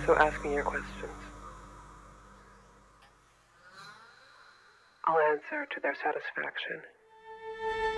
So ask me your questions. I'll answer to their satisfaction.